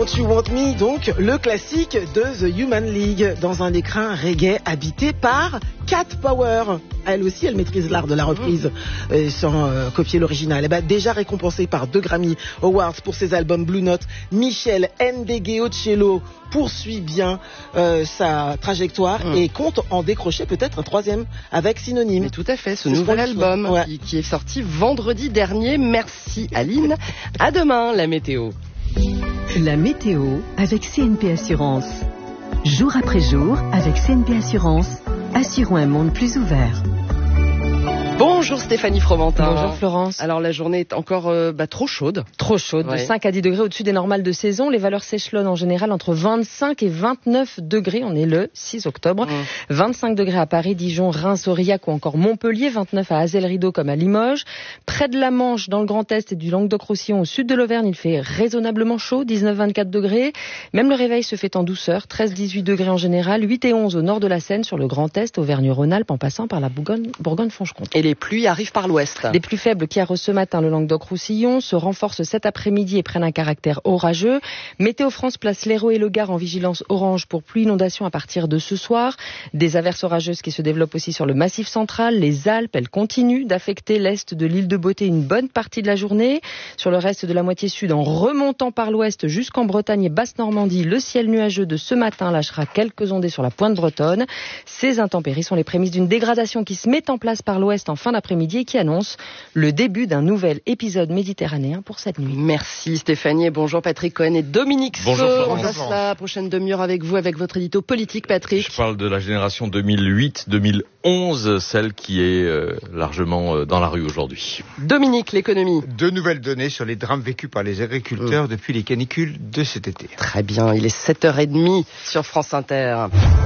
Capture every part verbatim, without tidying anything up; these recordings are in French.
Don't You Want Me, donc le classique de The Human League, dans un écrin reggae habité par Cat Power. Elle aussi, elle maîtrise l'art de la reprise mmh. euh, sans euh, copier l'original. Eh ben, déjà récompensée par deux Grammy Awards pour ses albums Blue Note, Michel Ndegeocello poursuit bien euh, sa trajectoire mmh. et compte en décrocher peut-être un troisième avec Synonyme. Mais tout à fait, ce nouvel album ouais. qui, qui est sorti vendredi dernier. Merci Aline. À demain, la météo. La météo avec C N P Assurance. Jour après jour, avec C N P Assurance, assurons un monde plus ouvert. Bonjour Stéphanie Fromentin. Bonjour Florence. Alors la journée est encore euh, bah, trop chaude. Trop chaude, ouais. De cinq à dix degrés au-dessus des normales de saison. Les valeurs s'échelonnent en général entre vingt-cinq et vingt-neuf degrés. On est le six octobre. Mmh. vingt-cinq degrés à Paris, Dijon, Reims, Aurillac ou encore Montpellier. vingt-neuf à Azay-le-Rideau comme à Limoges. Près de la Manche, dans le Grand Est et du Languedoc-Roussillon, au sud de l'Auvergne, il fait raisonnablement chaud, dix-neuf à vingt-quatre degrés. Même le réveil se fait en douceur, treize à dix-huit degrés en général, huit et onze au nord de la Seine, sur le Grand Est, Auvergne-Rhône-Alpes, en passant par la Bourgogne, Bourgogne-Franche-Comté. Et les pluies arrivent par l'ouest. Les plus faibles qui arrosent ce matin le Languedoc-Roussillon se renforcent cet après-midi et prennent un caractère orageux. Météo France place l'Hérault et le Gard en vigilance orange pour pluie inondation à partir de ce soir. Des averses orageuses qui se développent aussi sur le Massif central, les Alpes. Elles continuent d'affecter l'est de l'île de Beauté une bonne partie de la journée. Sur le reste de la moitié sud, en remontant par l'ouest jusqu'en Bretagne et Basse-Normandie, le ciel nuageux de ce matin lâchera quelques ondées sur la pointe bretonne. Ces intempéries sont les prémices d'une dégradation qui se met en place par l'ouest en fin d'après-midi et qui annonce le début d'un nouvel épisode méditerranéen pour cette nuit. Merci Stéphanie et bonjour Patrick Cohen et Dominique Sceaux. Bonjour Florence. On passe la prochaine demi-heure avec vous, avec votre édito politique Patrick. Je parle de la génération deux mille huit deux mille onze, celle qui est euh, largement euh, dans la rue aujourd'hui. Dominique, l'économie. Deux nouvelles données sur les drames vécus par les agriculteurs mmh. depuis les canicules de cet été. Très bien, il est sept heures trente sur France Inter.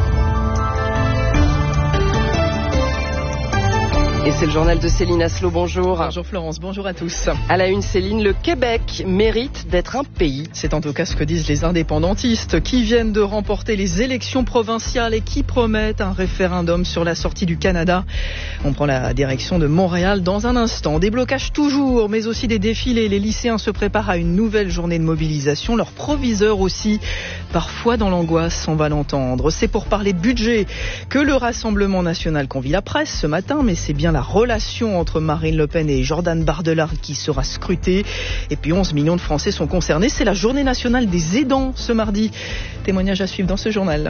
Et c'est le journal de Céline Asselot, bonjour. Bonjour Florence, bonjour à tous. À la une, Céline, le Québec mérite d'être un pays. C'est en tout cas ce que disent les indépendantistes qui viennent de remporter les élections provinciales et qui promettent un référendum sur la sortie du Canada. On prend la direction de Montréal dans un instant. Des blocages toujours, mais aussi des défilés. Les lycéens se préparent à une nouvelle journée de mobilisation. Leurs proviseurs aussi, parfois dans l'angoisse, on va l'entendre. C'est pour parler de budget que le Rassemblement national convie la presse ce matin, mais c'est bien la relation entre Marine Le Pen et Jordan Bardella qui sera scrutée. Et puis onze millions de Français sont concernés. C'est la journée nationale des aidants ce mardi. Témoignage à suivre dans ce journal.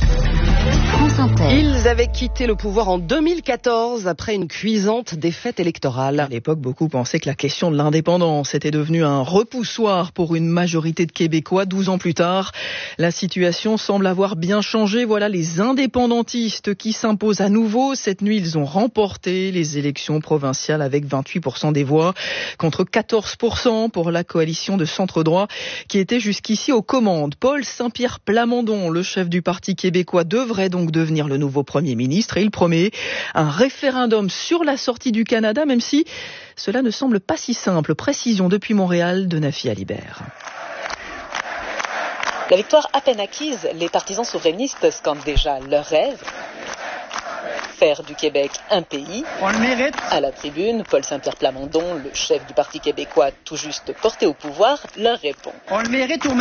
Ils avaient quitté le pouvoir en deux mille quatorze après une cuisante défaite électorale. À l'époque, beaucoup pensaient que la question de l'indépendance était devenue un repoussoir pour une majorité de Québécois. douze ans plus tard, la situation semble avoir bien changé. Voilà les indépendantistes qui s'imposent à nouveau. Cette nuit, ils ont remporté les élections provinciales avec vingt-huit pour cent des voix contre quatorze pour cent pour la coalition de centre-droit qui était jusqu'ici aux commandes. Paul Saint-Pierre Plamondon, le chef du Parti québécois, devrait donc devenir le nouveau Premier ministre et il promet un référendum sur la sortie du Canada, même si cela ne semble pas si simple. Précision depuis Montréal de Nafi Alibert. La victoire à peine acquise, les partisans souverainistes scandent déjà leur rêve. Faire du Québec un pays. On le mérite. À la tribune, Paul Saint-Pierre Plamondon, le chef du Parti québécois tout juste porté au pouvoir, leur répond. On le mérite ou